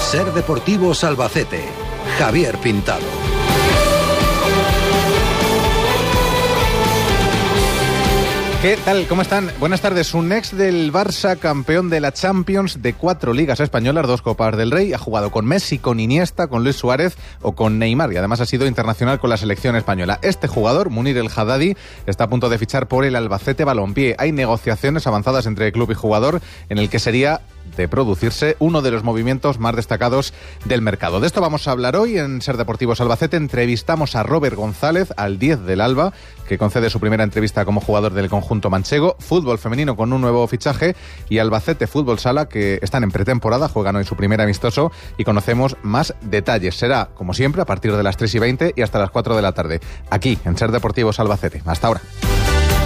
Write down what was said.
Ser Deportivos Albacete. Javier Pintado. ¿Qué tal? ¿Cómo están? Buenas tardes. Un ex del Barça, campeón de la Champions, de 4 ligas españolas, 2 Copas del Rey. Ha jugado con Messi, con Iniesta, con Luis Suárez o con Neymar. Y además ha sido internacional con la selección española. Este jugador, Munir El Haddadi, está a punto de fichar por el Albacete Balompié. Hay negociaciones avanzadas entre club y jugador en el que sería de producirse uno de los movimientos más destacados del mercado. De esto vamos a hablar hoy en Ser Deportivos Albacete. Entrevistamos a Robert González, al 10 del Alba, que concede su primera entrevista como jugador del conjunto manchego. Fútbol femenino con un nuevo fichaje y Albacete Fútbol Sala, que están en pretemporada, juegan hoy su primer amistoso y conocemos más detalles. Será, como siempre, a partir de las 3:20 y hasta las 4 de la tarde, aquí en Ser Deportivos Albacete. Hasta ahora.